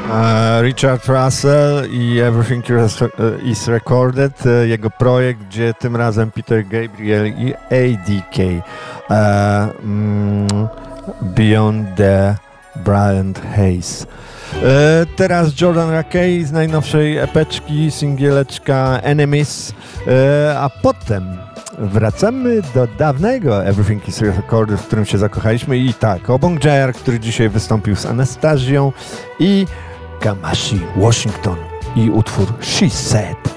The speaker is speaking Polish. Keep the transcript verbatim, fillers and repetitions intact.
Uh, Richard Russell i Everything is Recorded, jego projekt, gdzie tym razem Peter Gabriel i A D K uh, mm, Beyond the Brian Hayes. Uh, teraz Jordan Rakei z najnowszej epeczki, singieleczka Enemies, uh, a potem wracamy do dawnego Everything is Recorded, w którym się zakochaliśmy, i tak, Obong Jayar, który dzisiaj wystąpił z Anastazją, i Kamasi Washington i utwór She Said.